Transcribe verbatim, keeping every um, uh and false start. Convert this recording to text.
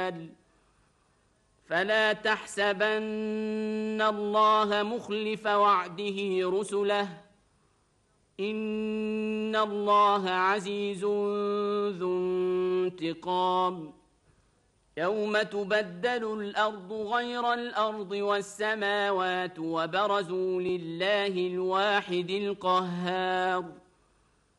المثال فلا تحسبن الله مخلف وعده رسله إن الله عزيز ذو انتقام يوم تبدل الأرض غير الأرض والسماوات وبرزوا لله الواحد القهار